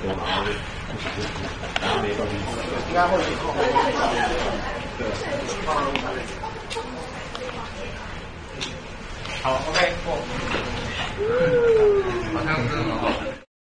应该会以后对，好 ，OK，过。好像是很好。